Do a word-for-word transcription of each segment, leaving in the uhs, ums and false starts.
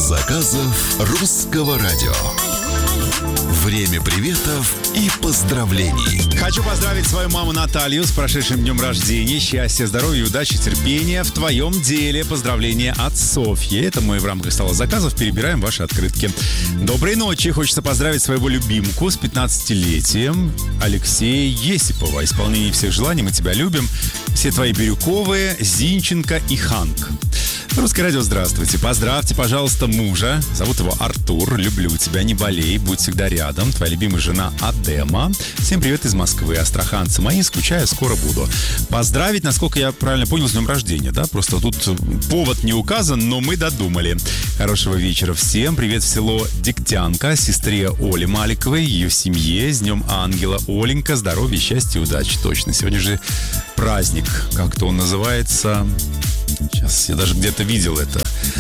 заказов русского радио. Время приветов и поздравлений. Хочу поздравить свою маму Наталью с прошедшим днем рождения. Счастья, здоровья, удачи, терпения в твоем деле. Поздравления от Софьи. Это мы в рамках стола заказов перебираем ваши открытки. Доброй ночи. Хочется поздравить своего любимку с пятнадцатилетием Алексея Есипова. Исполнение всех желаний, мы тебя любим. Все твои Бирюковые, Зинченко и Ханк. Русское радио, здравствуйте. Поздравьте, пожалуйста, мужа. Зовут его Артур. Люблю тебя, не болей, будь всегда рядом. Твоя любимая жена Адема. Всем привет из Москвы. Астраханцы мои, скучаю, скоро буду. Поздравить, насколько я правильно понял, с днем рождения, да? Просто тут повод не указан, но мы додумали. Хорошего вечера всем. Привет в село Дегтянка, сестре Оле Маликовой, ее семье. С днем ангела. Оленька, здоровья, счастья и удачи. Точно. Сегодня же праздник. Как-то он называется... Сейчас я даже где-то видел это.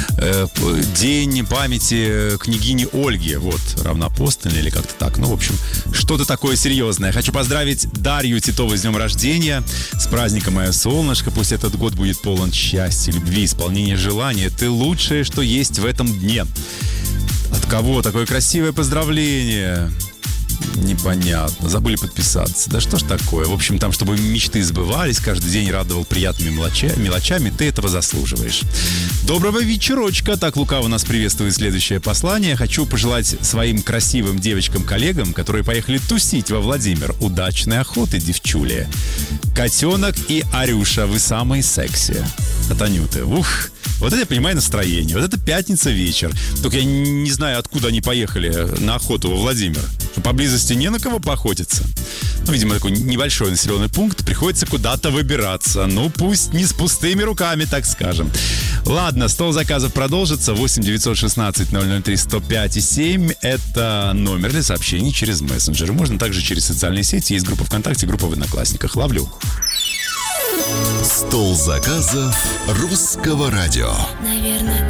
День памяти княгини Ольги. Вот, равноапостольный или как-то так. Ну, в общем, что-то такое серьезное. Хочу поздравить Дарью Титову с днем рождения. С праздником, мое солнышко. Пусть этот год будет полон счастья, любви, исполнения желаний. Ты лучшее, что есть в этом дне. От кого такое красивое поздравление? Непонятно. Забыли подписаться. Да что ж такое? В общем, там, чтобы мечты сбывались, каждый день радовал приятными мелочами, мелочами, ты этого заслуживаешь. Доброго вечерочка. Так лукаво нас приветствует следующее послание. Хочу пожелать своим красивым девочкам-коллегам, которые поехали тусить во Владимир, удачной охоты, девчули. Котенок и Арюша, вы самые секси. От Анюты. Ух. Вот это я понимаю настроение. Вот это пятница вечер. Только я не знаю, откуда они поехали на охоту во Владимир. Поблизости не на кого поохотиться. Ну, видимо, такой небольшой населенный пункт. Приходится куда-то выбираться. Ну, пусть не с пустыми руками, так скажем. Ладно, стол заказов продолжится. восемь девятьсот шестнадцать ноль ноль три сто пять и семь. Это номер для сообщений через мессенджеры. Можно также через социальные сети. Есть группа ВКонтакте, группа в Одноклассниках. Ловлю. Стол заказов русского радио. Наверное.